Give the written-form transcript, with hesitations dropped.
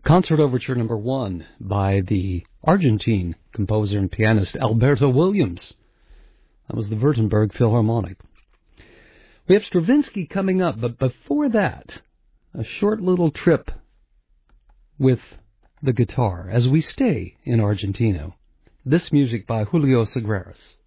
Concert Overture Number 1 by the Argentine composer and pianist Alberto Williams. That was the Württemberg Philharmonic. We have Stravinsky coming up, but before that, a short little trip with the guitar as we stay in Argentina. This music by Julio Sagreras.